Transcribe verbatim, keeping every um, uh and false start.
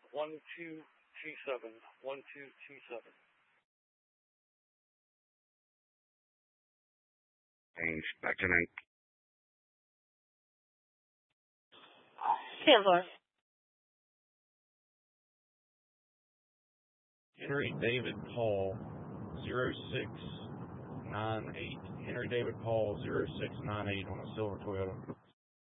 one two two seven, one two two seven. Range, back to night. Taylor. Henry David Paul, zero six nine eight. Henry David Paul, zero six nine eight on a silver Toyota.